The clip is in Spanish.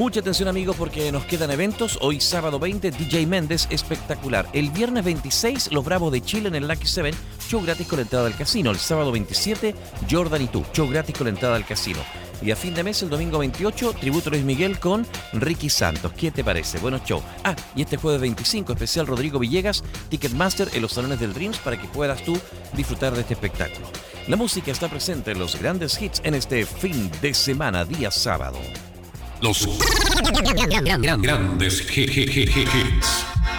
Mucha atención amigos porque nos quedan eventos. Hoy sábado 20, DJ Méndez, espectacular. El viernes 26, Los Bravos de Chile en el Lucky 7, show gratis con la entrada al casino. El sábado 27, Jordan y tú, show gratis con la entrada al casino. Y a fin de mes, el domingo 28, tributo a Luis Miguel con Ricky Santos. ¿Qué te parece? Buenos show. Y este jueves 25, especial Rodrigo Villegas, Ticketmaster en los salones del Dreams para que puedas tú disfrutar de este espectáculo. La música está presente en los grandes hits en este fin de semana, día sábado. Los grandes hits.